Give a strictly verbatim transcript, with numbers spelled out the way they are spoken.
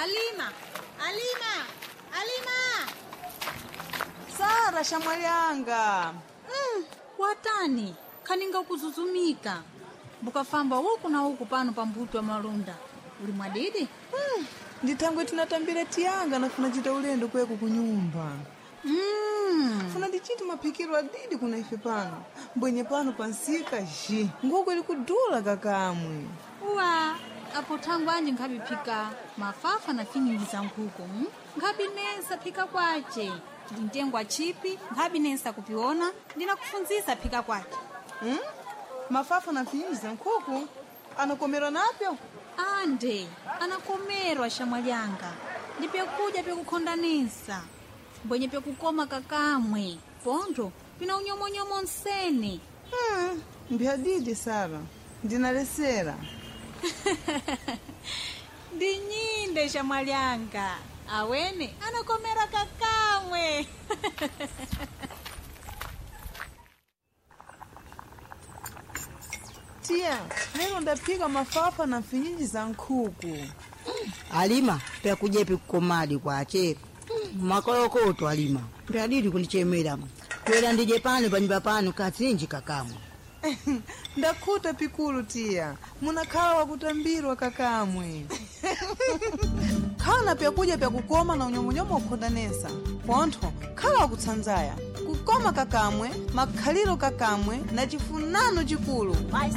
Alima, Alima, Alima. Sara shamwalianga. Mm, watani, kaninga kuzuzumika. Bukafamba huku na huku pano pambuto wa malunda. Uli mwadidi? Mm, nditangwe tinatambira tianga na funachita ulendo kweku kunyumba. Mm. Funa ndichiti mapikiro adidi kuna ife pano. Mbwenye pano pansika ji. Nguko ili kudula kakamwe. Uwa, apo tangu anje ngabi pika mafafa na finyingi za nkuko. Hmm? Ngabi nesa pika kwache. Ndintengwa chipi, ngabi nesa kupiona. Ndina kufunzisa pika kwache. Hmm? Mafafa na finyingi za nkuko? Anakomera napyo? Ande, anakomerwa shamwalianga. Ndipe kuja pe kukondanisa. Mbwenye pe kukoma kakamwe. Pondo, pina unyomonyomo nsene. Hmm, mbihadidi Sara. Ndinalesera. Ndinyinde shamwalianga. Awene, anakomera kakamwe. Tia, lero ndapika mafafa na finyingi za nkuku. Alima, pia kujepi kukomadi kwa achepe. Makolokoto Alima, pia didi kunichemera. Kwela ndije pano panyumba pano katsinji kakamu. Ndakuta pikulu tia. Munakhala wakutambirwa kakamwe. Khala pia kuja pia kukoma na unyomonyomo ukondanesa. Ponto, khala wakutsanzaya. Kukoma kakamwe, makhaliro kakamwe na chifunano chikulu.